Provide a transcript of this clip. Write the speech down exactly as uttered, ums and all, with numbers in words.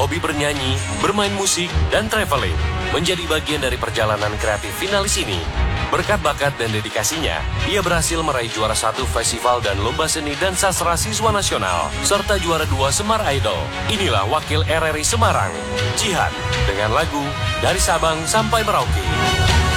hobi bernyanyi, bermain musik, dan traveling menjadi bagian dari perjalanan kreatif finalis ini. Berkat bakat dan dedikasinya, ia berhasil meraih juara satu festival dan lomba seni dan sastra siswa nasional, serta juara dua Semar Idol. Inilah wakil R R I Semarang, Jihan, dengan lagu Dari Sabang Sampai Merauke.